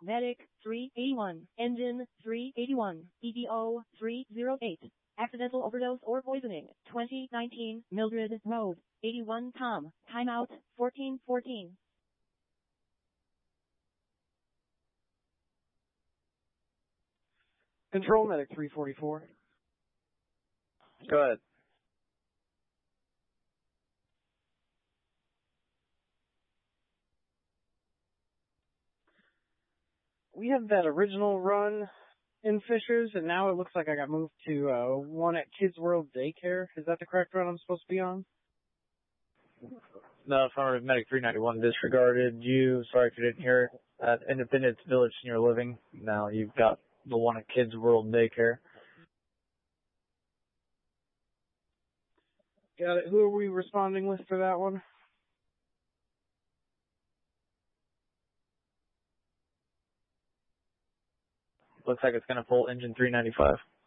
Medic 381, Engine 381, EDO 308. Accidental overdose or poisoning, 2019, Mildred Road, 81 Tom, timeout, 1414. Control Medic 344. Go ahead. We have that original run in Fishers, and now it looks like I got moved to one at Kids World Daycare. Is that the correct run I'm supposed to be on? No, affirmative. Medic 391 disregarded you. Sorry if you didn't hear it. At Independence Village Senior Living. Now you've got the one at Kids World Daycare. Got it. Who are we responding with for that one? Looks like it's going to pull engine 395.